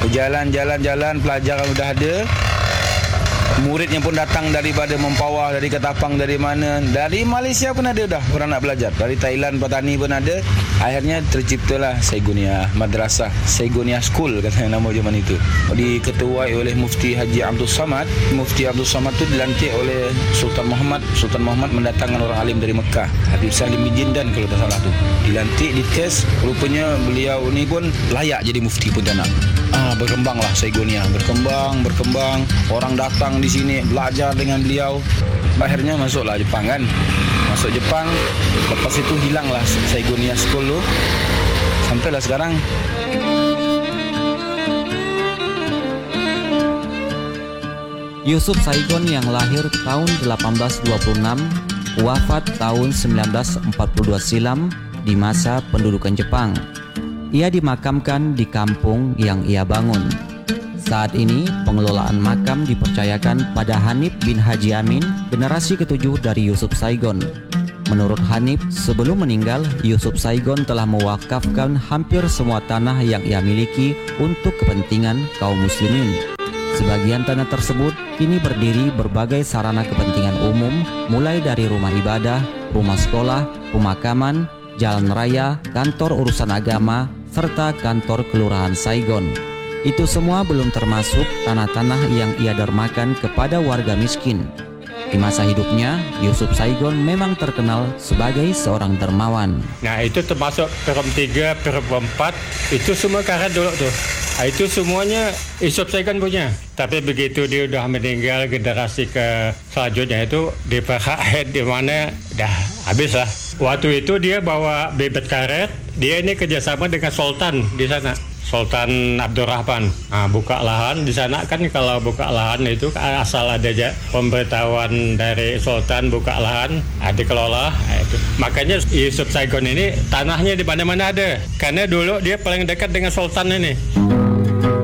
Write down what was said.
Jalan, pelajaran udah ada. Muridnya pun datang daripada Mempawah, dari Ketapang, dari mana. Dari Malaysia pun ada dah orang nak belajar. Dari Thailand, Patani pun ada. Akhirnya terciptalah Saigonia Madrasah, Saigonia School katanya nama zaman itu. Diketuai oleh Mufti Haji Abdul Samad. Mufti Abdul Samad tu dilantik oleh Sultan Muhammad. Sultan Muhammad mendatangkan orang alim dari Mekah, Habib Salim bin Jindan kalau tak salah tu. Dilantik, dites, rupanya beliau ni pun layak jadi mufti Pontianak. Berkembanglah Saigonia, berkembang. Orang datang di sini belajar dengan beliau. Akhirnya masuklah Jepang kan. Masuk Jepang, lepas itu hilanglah Saigonia School tu. Sampailah sekarang. Yusuf Saigon yang lahir tahun 1826, wafat tahun 1942 silam di masa pendudukan Jepang. Ia dimakamkan di kampung yang ia bangun. Saat ini, pengelolaan makam dipercayakan pada Hanif bin Haji Amin, generasi ketujuh dari Yusuf Saigon. Menurut Hanif, sebelum meninggal, Yusuf Saigon telah mewakafkan hampir semua tanah yang ia miliki untuk kepentingan kaum muslimin. Sebagian tanah tersebut kini berdiri berbagai sarana kepentingan umum, mulai dari rumah ibadah, rumah sekolah, pemakaman, jalan raya, kantor urusan agama, serta kantor kelurahan Saigon. Itu semua belum termasuk tanah-tanah yang ia dermakan kepada warga miskin. Di masa hidupnya, Yusuf Saigon memang terkenal sebagai seorang dermawan. Nah, itu termasuk Perum 3, Perum 4, itu semua karet dulu tuh. Itu semuanya Yusuf Saigon punya. Tapi begitu dia udah meninggal, generasi ke selanjutnya itu di PKN di mana dah habis lah. Waktu itu dia bawa bibit karet, dia ini kerjasama dengan Sultan di sana. Sultan Abdurrahman buka lahan di sana kan. Kalau buka lahan itu asal ada aja pemberitahuan dari Sultan buka lahan, dikelola itu. Makanya Yusuf Saigon ini tanahnya di mana-mana ada, karena dulu dia paling dekat dengan Sultan ini.